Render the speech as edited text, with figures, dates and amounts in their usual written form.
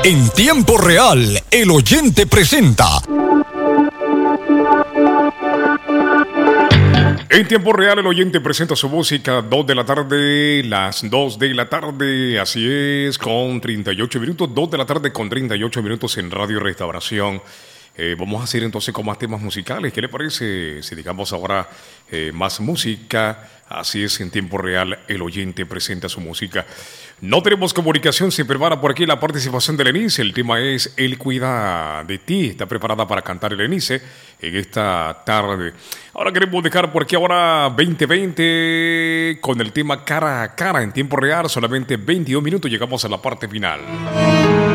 En tiempo real, el oyente presenta. En tiempo real, el oyente presenta su música, 2 de la tarde, las 2 de la tarde, así es, con 38 minutos, 2 de la tarde con 38 minutos en Radio Restauración. Vamos a hacer entonces con más temas musicales. ¿Qué le parece si digamos ahora más música? Así es, en tiempo real, el oyente presenta su música. No tenemos comunicación, se prepara por aquí la participación de Lenice. El tema es El cuida de ti. Está preparada para cantar Lenice en esta tarde. Ahora queremos dejar por aquí ahora 2020 con el tema Cara a Cara en tiempo real. Solamente 22 minutos, llegamos a la parte final.